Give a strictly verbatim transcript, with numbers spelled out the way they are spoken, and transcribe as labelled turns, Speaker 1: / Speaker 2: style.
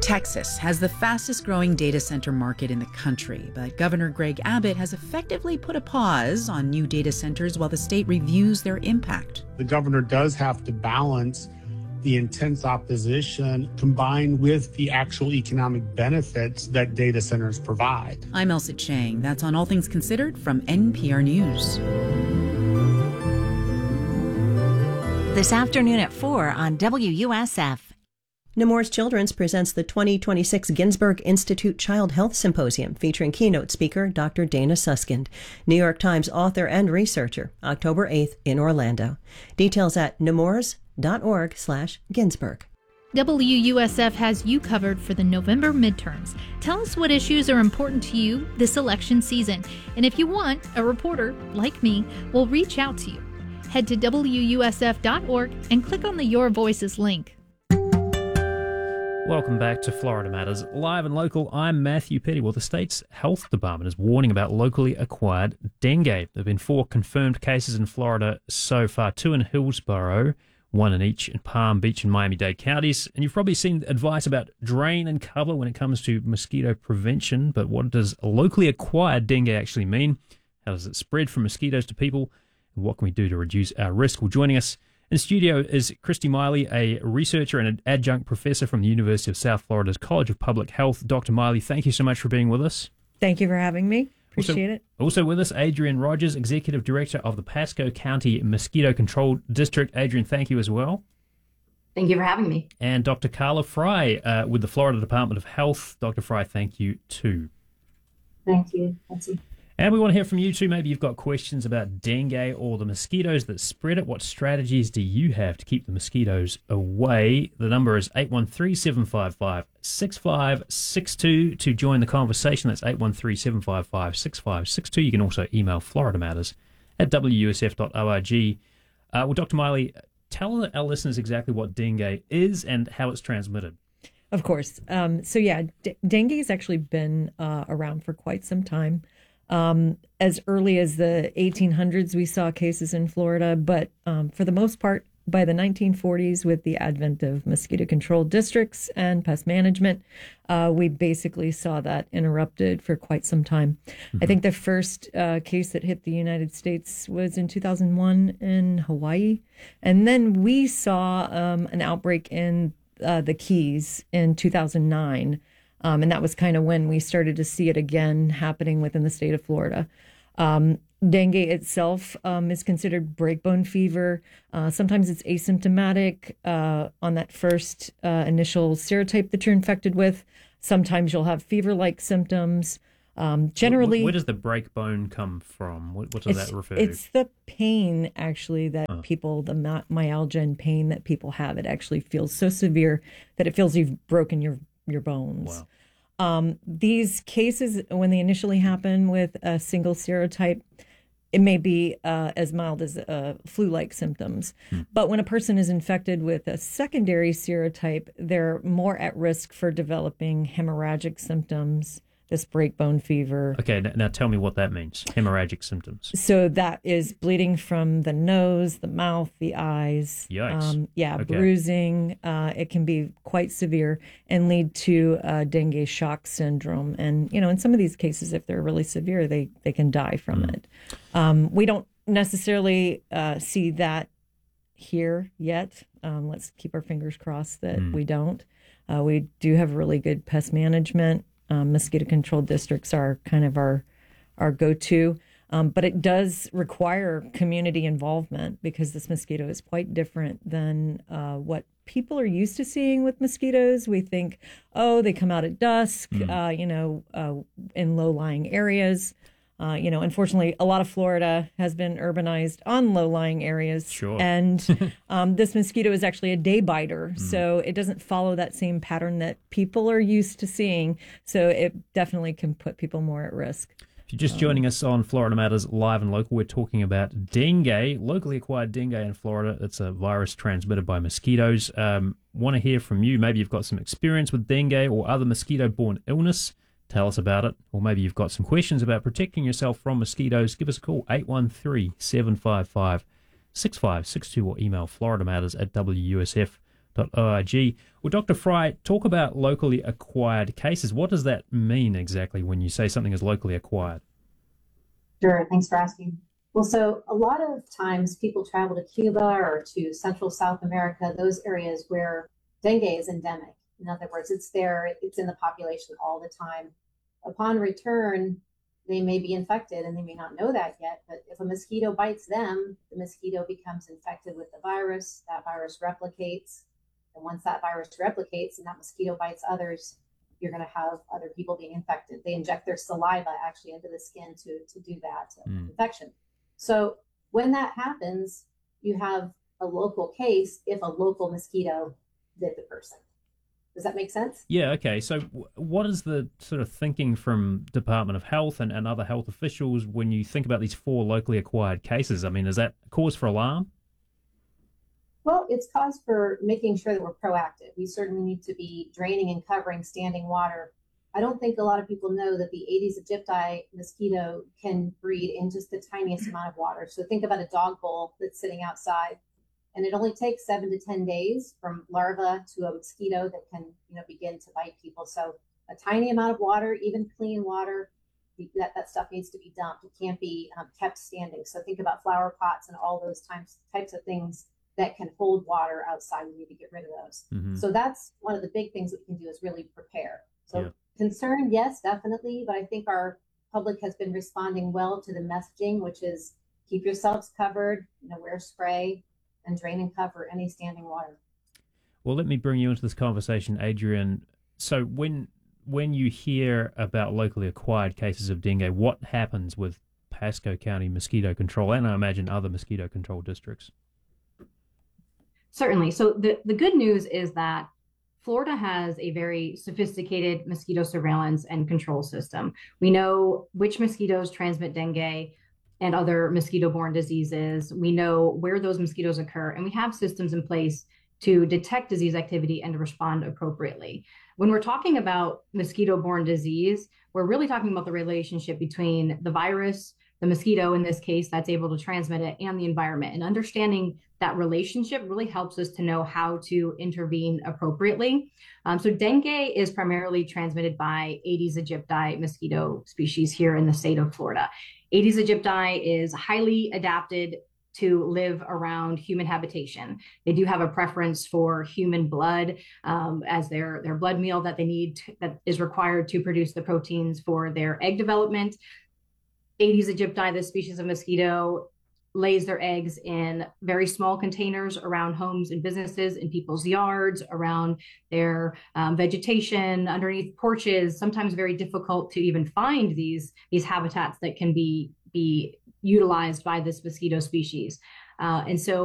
Speaker 1: Texas has the fastest growing data center market in the country, but Governor Greg Abbott has effectively put a pause on new data centers while the state reviews their impact.
Speaker 2: The governor does have to balance the intense opposition combined with the actual economic benefits that data centers provide.
Speaker 1: I'm Elsa Chang. That's on All Things Considered from N P R News.
Speaker 3: This afternoon at four on W U S F.
Speaker 4: Nemours Children's presents the twenty twenty-six Ginsberg Institute Child Health Symposium featuring keynote speaker Doctor Dana Suskind, New York Times author and researcher, October eighth in Orlando. Details at nemours dot org slash Ginsberg.
Speaker 5: W U S F has you covered for the November midterms. Tell us what issues are important to you this election season. And if you want, a reporter, like me, will reach out to you. Head to W U S F dot org and click on the Your Voices link.
Speaker 6: Welcome back to Florida Matters, live and local. I'm Matthew Petty. Well, the state's health department is warning about locally acquired dengue. There have been four confirmed cases in Florida so far, two in Hillsborough, one in each in Palm Beach and Miami-Dade counties. And you've probably seen advice about drain and cover when it comes to mosquito prevention. But what does locally acquired dengue actually mean? How does it spread from mosquitoes to people? And what can we do to reduce our risk? Well, joining us in studio is Christy Miley, a researcher and an adjunct professor from the University of South Florida's College of Public Health. Doctor Miley, thank you so much for being with us.
Speaker 7: Thank you for having me. Appreciate
Speaker 6: also,
Speaker 7: it.
Speaker 6: Also with us, Adrienne Rogers, Executive Director of the Pasco County Mosquito Control District. Adrienne, thank you as well.
Speaker 8: Thank you for having me.
Speaker 6: And Doctor Carla Fry uh, with the Florida Department of Health. Doctor Fry, thank you too.
Speaker 8: Thank you. Thank you.
Speaker 6: And we want to hear from you too. Maybe you've got questions about dengue or the mosquitoes that spread it. What strategies do you have to keep the mosquitoes away? The number is eight one three, seven five five, six five six two to join the conversation. That's eight one three, seven five five, six five six two. You can also email Florida Matters at w u s f dot org. Uh, well, Doctor Miley, tell our listeners exactly what dengue is and how it's transmitted.
Speaker 7: Of course. Um, so yeah, d- dengue has actually been uh, around for quite some time. Um, as early as the eighteen hundreds, we saw cases in Florida, but um, for the most part, by the nineteen forties, with the advent of mosquito control districts and pest management, uh, we basically saw that interrupted for quite some time. Mm-hmm. I think the first uh, case that hit the United States was in two thousand one in Hawaii. And then we saw um, an outbreak in uh, the Keys in two thousand nine. Um, and that was kind of when we started to see it again happening within the state of Florida. Um, dengue itself um, is considered breakbone fever. Uh, sometimes it's asymptomatic uh, on that first uh, initial serotype that you're infected with. Sometimes you'll have fever-like symptoms. Um, generally,
Speaker 6: where, where does the breakbone come from? What, what does that refer to?
Speaker 7: It's the pain, actually, that oh. people, the my- myalgia and pain that people have. It actually feels so severe that it feels you've broken your your bones.
Speaker 6: Wow.
Speaker 7: Um, these cases, when they initially happen with a single serotype, it may be uh, as mild as uh, flu-like symptoms. Hmm. But when a person is infected with a secondary serotype, they're more at risk for developing hemorrhagic symptoms, this breakbone fever.
Speaker 6: Okay, now tell me what that means, hemorrhagic symptoms.
Speaker 7: So that is bleeding from the nose, the mouth, the eyes.
Speaker 6: Yikes.
Speaker 7: Um, yeah,
Speaker 6: okay.
Speaker 7: bruising. Uh, it can be quite severe and lead to uh, dengue shock syndrome. And, you know, in some of these cases, if they're really severe, they, they can die from mm. it. Um, we don't necessarily uh, see that here yet. Um, let's keep our fingers crossed that mm. we don't. Uh, we do have really good pest management. Um, mosquito control districts are kind of our our go-to, um, but it does require community involvement because this mosquito is quite different than uh, what people are used to seeing with mosquitoes. We think, oh, they come out at dusk, mm. uh, you know, uh, in low-lying areas. Uh, you know, unfortunately, a lot of Florida has been urbanized on low-lying areas.
Speaker 6: Sure.
Speaker 7: And um, this mosquito is actually a day biter, mm. so it doesn't follow that same pattern that people are used to seeing. So it definitely can put people more at risk.
Speaker 6: If you're just um, joining us on Florida Matters Live and Local, we're talking about dengue, locally acquired dengue in Florida. It's a virus transmitted by mosquitoes. Um, want to hear from you. Maybe you've got some experience with dengue or other mosquito-borne illness. Tell us about it. Or maybe you've got some questions about protecting yourself from mosquitoes. Give us a call, eight one three, seven five five, six five six two, or email Florida Matters at w u s f dot org. Well, Doctor Fry, talk about locally acquired cases. What does that mean exactly when you say something is locally acquired?
Speaker 8: Sure, thanks for asking. Well, so a lot of times people travel to Cuba or to Central South America, those areas where dengue is endemic. In other words, it's there, it's in the population all the time. Upon return, they may be infected and they may not know that yet, but if a mosquito bites them, the mosquito becomes infected with the virus, that virus replicates. And once that virus replicates and that mosquito bites others, you're going to have other people being infected. They inject their saliva actually into the skin to, to do that mm. infection. So when that happens, you have a local case if a local mosquito bit the person. Does that make sense?
Speaker 6: Yeah, okay. So w- what is the sort of thinking from Department of Health and, and other health officials when you think about these four locally acquired cases? I mean, is that cause for alarm?
Speaker 8: Well, it's cause for making sure that we're proactive. We certainly need to be draining and covering standing water. I don't think a lot of people know that the Aedes aegypti mosquito can breed in just the tiniest amount of water. So think about a dog bowl that's sitting outside, and it only takes seven to ten days from larva to a mosquito that can, you know, begin to bite people. So a tiny amount of water, even clean water, that, that stuff needs to be dumped. It can't be um, kept standing. So think about flower pots and all those types, types of things that can hold water outside. We need to get rid of those. Mm-hmm. So that's one of the big things that we can do is really prepare. So yeah. Concern, yes, definitely. But I think our public has been responding well to the messaging, which is keep yourselves covered, you know, wear spray and drain and cover any standing water.
Speaker 6: Well, let me bring you into this conversation, Adrian. So when when you hear about locally acquired cases of dengue, what happens with Pasco County mosquito control and I imagine other mosquito control districts?
Speaker 9: Certainly. So the, the good news is that Florida has a very sophisticated mosquito surveillance and control system. We know which mosquitoes transmit dengue and other mosquito-borne diseases. We know where those mosquitoes occur, and we have systems in place to detect disease activity and to respond appropriately. When we're talking about mosquito-borne disease, we're really talking about the relationship between the virus, the mosquito in this case that's able to transmit it, and the environment. And understanding that relationship really helps us to know how to intervene appropriately. Um, so dengue is primarily transmitted by Aedes aegypti mosquito species here in the state of Florida. Aedes aegypti is highly adapted to live around human habitation. They do have a preference for human blood um, as their, their blood meal that they need to, that is required to produce the proteins for their egg development. Aedes aegypti, this species of mosquito, lays their eggs in very small containers around homes and businesses, in people's yards, around their um, vegetation, underneath porches. Sometimes very difficult to even find these, these habitats that can be, be utilized by this mosquito species. Uh, and so